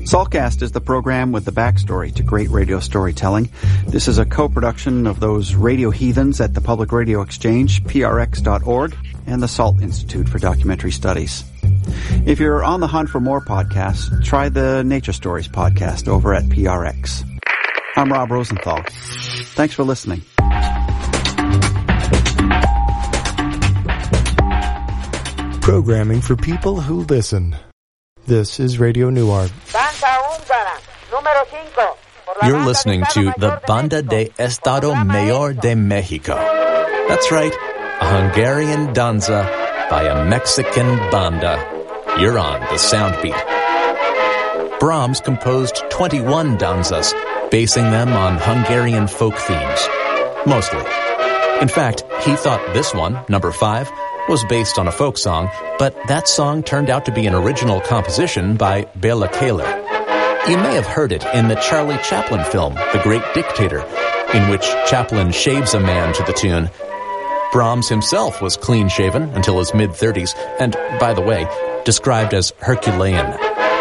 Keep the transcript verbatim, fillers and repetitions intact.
Saltcast is the program with the backstory to great radio storytelling. This is a co-production of those radio heathens at the Public Radio Exchange, P R X dot org, and the Salt Institute for Documentary Studies. If you're on the hunt for more podcasts, try the Nature Stories podcast over at P R X. I'm Rob Rosenthal. Thanks for listening. Programming for people who listen. This is Radio Nuart. You're listening to the Banda de Estado Mayor de Mexico. That's right, a Hungarian danza by a Mexican banda. You're on the sound beat. Brahms composed twenty-one danzas, basing them on Hungarian folk themes. Mostly. In fact, he thought this one, number five, was based on a folk song, but that song turned out to be an original composition by Bela Kahler. You may have heard it in the Charlie Chaplin film, The Great Dictator, in which Chaplin shaves a man to the tune. Brahms himself was clean-shaven until his mid-thirties, and, by the way, described as Herculean.